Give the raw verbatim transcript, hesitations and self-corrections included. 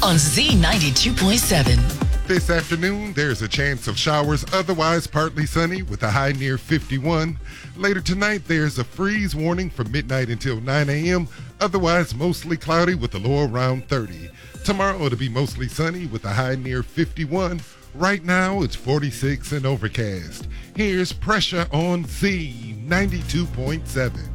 on Z ninety-two point seven. This afternoon, there's a chance of showers, otherwise partly sunny with a high near fifty-one. Later tonight, there's a freeze warning from midnight until nine a.m., otherwise mostly cloudy with a low around thirty. Tomorrow, it'll be mostly sunny with a high near fifty-one. Right now, it's forty-six and overcast. Here's Pressure on Z ninety-two point seven.